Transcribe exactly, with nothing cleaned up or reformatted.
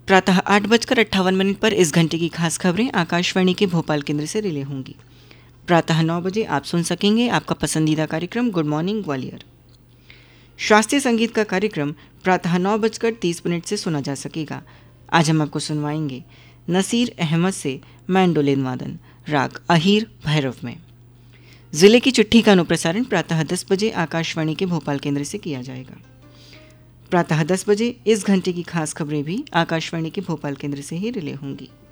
प्रातः आठ बजकर अट्ठावन मिनट पर इस घंटे की खास खबरें आकाशवाणी के भोपाल केंद्र से रिले होंगी। प्रातः नौ बजे आप सुन सकेंगे आपका पसंदीदा कार्यक्रम गुड मॉर्निंग ग्वालियर। शास्त्रीय संगीत का कार्यक्रम प्रातः नौ बजकर तीस मिनट से सुना जा सकेगा। आज हम आपको सुनवाएंगे नसीर अहमद से मैंडोलिन वादन राग अहीर भैरव में। जिले की चिट्ठी का अनुप्रसारण प्रातः दस बजे आकाशवाणी के भोपाल केंद्र से किया जाएगा। प्रातः दस बजे इस घंटे की खास खबरें भी आकाशवाणी के भोपाल केंद्र से ही रिले होंगी।